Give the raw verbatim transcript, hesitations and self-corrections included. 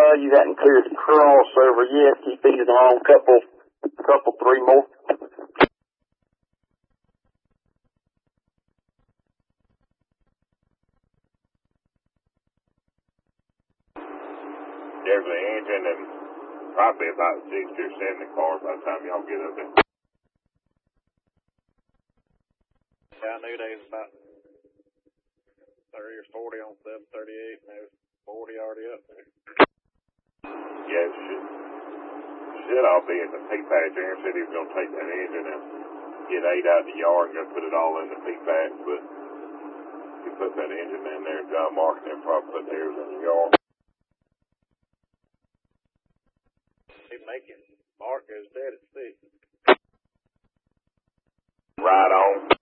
well, you hadn't cleared the crossover yet. Keep feeding along a couple, couple, three more. There's the engine and probably about sixty or seventy cars by the time y'all get up there. Yeah, I knew they was about thirty or forty on seven thirty-eight, and there was forty already up there. Yeah, it should, should all be in the P patch. Aaron said he was going to take that engine and get eight out of the yard and go put it all in the P patch, but he put that engine in there, John Mark, and probably put theirs in the yard. He making Mark goes dead at six. Right on.